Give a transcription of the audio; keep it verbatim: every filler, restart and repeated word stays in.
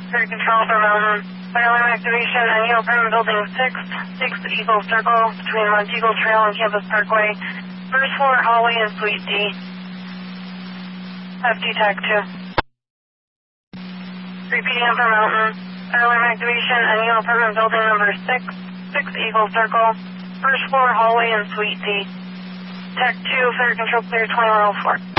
Air Control for Mountain. Fire alarm activation on Eagle Apartment Building six, six Eagle Circle between Monteagle Trail and Campus Parkway. First floor hallway and Suite D. F T Tech two. Repeating for Mountain. Fire alarm activation on Eagle Apartment Building number six, six Eagle Circle. First floor hallway and Suite D. Tech two, Fire Control clear twenty-one oh four.